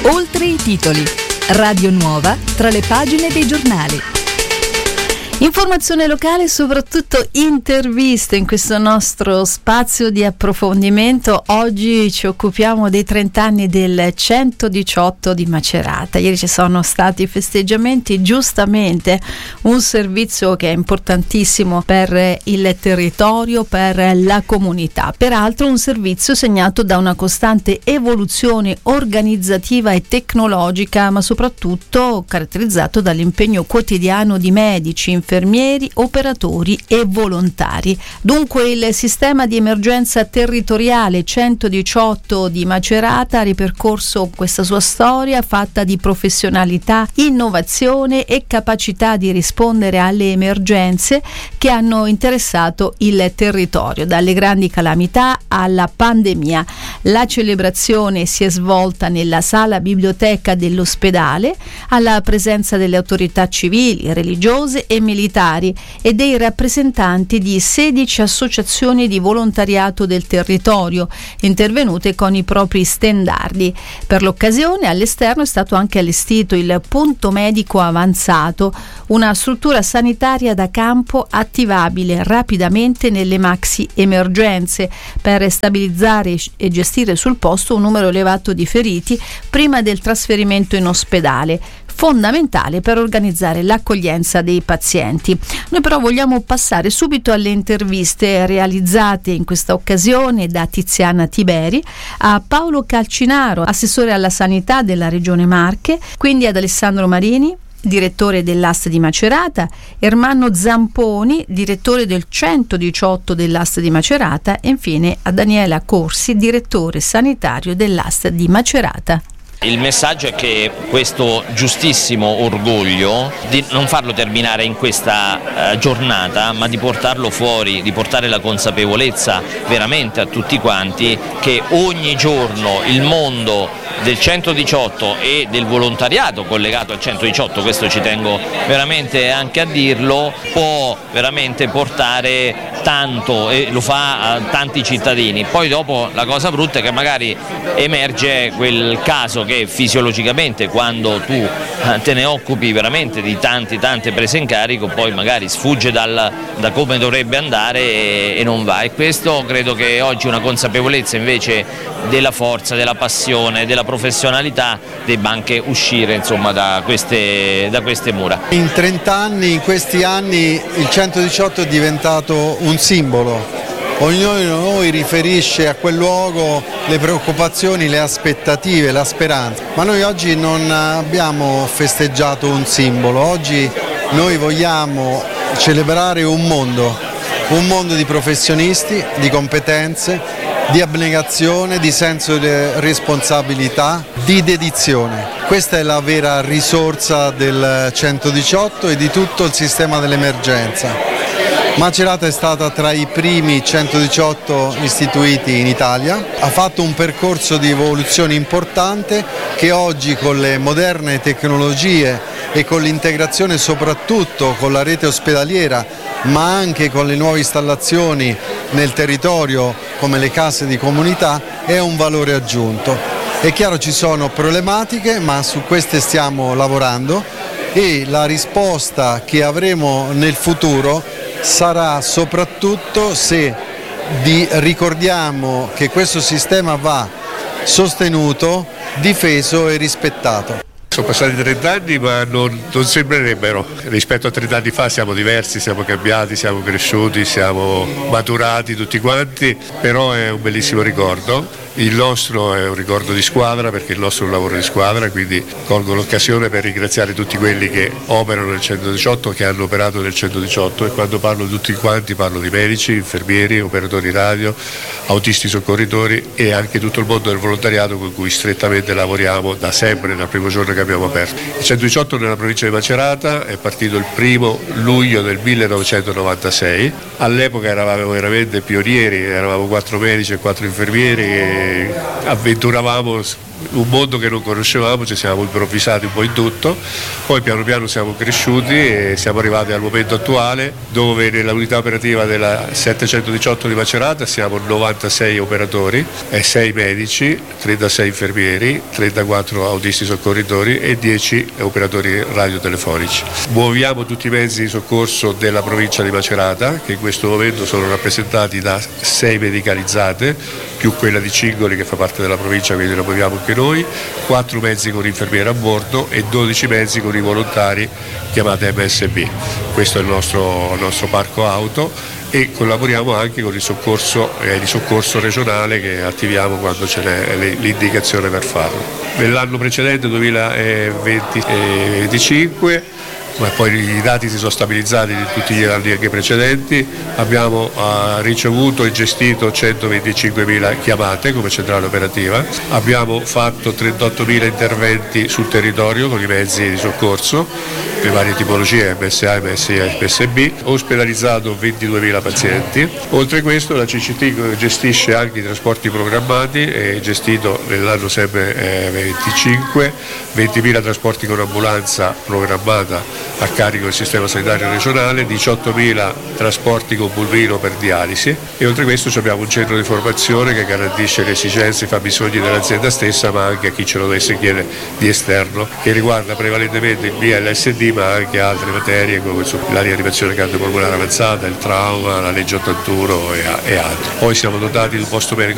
Oltre i titoli. Radio Nuova tra le pagine dei giornali. Informazione locale e soprattutto interviste in questo nostro spazio di approfondimento. Oggi ci occupiamo dei 30 anni del 118 di Macerata. Ieri ci sono stati i festeggiamenti, giustamente un servizio che è importantissimo per il territorio, per la comunità. Peraltro un servizio segnato da una costante evoluzione organizzativa e tecnologica, ma soprattutto caratterizzato dall'impegno quotidiano di medici, infermieri, operatori e volontari. Dunque il sistema di emergenza territoriale 118 di Macerata ha ripercorso questa sua storia fatta di professionalità, innovazione e capacità di rispondere alle emergenze che hanno interessato il territorio, dalle grandi calamità alla pandemia. La celebrazione si è svolta nella sala biblioteca dell'ospedale alla presenza delle autorità civili, religiose e militari e dei rappresentanti di 16 associazioni di volontariato del territorio, intervenute con i propri stendardi. Per l'occasione all'esterno è stato anche allestito il punto medico avanzato, una struttura sanitaria da campo attivabile rapidamente nelle maxi emergenze per stabilizzare e gestire sul posto un numero elevato di feriti prima del trasferimento in ospedale, fondamentale per organizzare l'accoglienza dei pazienti. Noi però vogliamo passare subito alle interviste realizzate in questa occasione da Tiziana Tiberi a Paolo Calcinaro, assessore alla sanità della Regione Marche, quindi ad Alessandro Marini, direttore dell'AST di Macerata, Ermanno Zamponi, direttore del 118 dell'AST di Macerata e infine a Daniela Corsi, direttore sanitario dell'AST di Macerata. Il messaggio è che questo giustissimo orgoglio di non farlo terminare in questa giornata, ma di portarlo fuori, di portare la consapevolezza veramente a tutti quanti che ogni giorno il mondo del 118 e del volontariato collegato al 118, questo ci tengo veramente anche a dirlo, può veramente portare tanto e lo fa a tanti cittadini. Poi dopo la cosa brutta è che magari emerge quel caso che fisiologicamente quando tu te ne occupi veramente di tante prese in carico poi magari sfugge da come dovrebbe andare e non va, e questo credo che oggi una consapevolezza invece della forza, della passione, della professionalità debba anche uscire insomma da queste mura. In 30 anni, in questi anni il 118 è diventato un simbolo. Ognuno di noi riferisce a quel luogo le preoccupazioni, le aspettative, la speranza. Ma noi oggi non abbiamo festeggiato un simbolo, oggi noi vogliamo celebrare un mondo di professionisti, di competenze, di abnegazione, di senso di responsabilità, di dedizione. Questa è la vera risorsa del 118 e di tutto il sistema dell'emergenza. Macerata è stata tra i primi 118 istituiti in Italia, ha fatto un percorso di evoluzione importante che oggi con le moderne tecnologie e con l'integrazione soprattutto con la rete ospedaliera, ma anche con le nuove installazioni nel territorio come le case di comunità, è un valore aggiunto. È chiaro ci sono problematiche, ma su queste stiamo lavorando e la risposta che avremo nel futuro sarà soprattutto se ricordiamo che questo sistema va sostenuto, difeso e rispettato. Sono passati 30 anni ma non sembrerebbero, rispetto a 30 anni fa siamo diversi, siamo cambiati, siamo cresciuti, siamo maturati tutti quanti, però è un bellissimo ricordo. Il nostro è un ricordo di squadra perché il nostro è un lavoro di squadra, quindi colgo l'occasione per ringraziare tutti quelli che operano nel 118, che hanno operato nel 118, e quando parlo di tutti quanti parlo di medici, infermieri, operatori radio, autisti soccorritori e anche tutto il mondo del volontariato con cui strettamente lavoriamo da sempre, dal primo giorno che abbiamo aperto. Il 118 nella provincia di Macerata è partito il 1° luglio del 1996, all'epoca eravamo veramente pionieri, eravamo 4 medici e 4 infermieri e avventuravamo un mondo che non conoscevamo, ci siamo improvvisati un po' in tutto, poi piano piano siamo cresciuti e siamo arrivati al momento attuale dove nella unità operativa della 718 di Macerata siamo 96 operatori e 6 medici, 36 infermieri, 34 autisti soccorritori e 10 operatori radiotelefonici. Muoviamo tutti i mezzi di soccorso della provincia di Macerata, che in questo momento sono rappresentati da 6 medicalizzate, più quella di Cingoli che fa parte della provincia, quindi la muoviamo anche noi, 4 mezzi con infermiere a bordo e 12 mezzi con i volontari chiamati MSB. Questo è il nostro parco auto e collaboriamo anche con il soccorso regionale che attiviamo quando ce n'è l'indicazione per farlo. Nell'anno precedente, 2025, ma poi i dati si sono stabilizzati di tutti gli anni anche precedenti, abbiamo ricevuto e gestito 125.000 chiamate come centrale operativa, abbiamo fatto 38.000 interventi sul territorio con i mezzi di soccorso, le varie tipologie MSA, MSI e MSB, ospedalizzato 22.000 pazienti. Oltre a questo la CCT gestisce anche i trasporti programmati e gestito nell'anno sempre 25 20.000 trasporti con ambulanza programmata a carico del sistema sanitario regionale, 18.000 trasporti con pulmino per dialisi e oltre a questo abbiamo un centro di formazione che garantisce le esigenze e i fabbisogni dell'azienda stessa, ma anche a chi ce lo dovesse chiedere di esterno, che riguarda prevalentemente il BLSD ma anche altre materie come la rianimazione cardiopolmonare avanzata, il trauma, la legge 81 e altri. Poi siamo dotati di un posto medico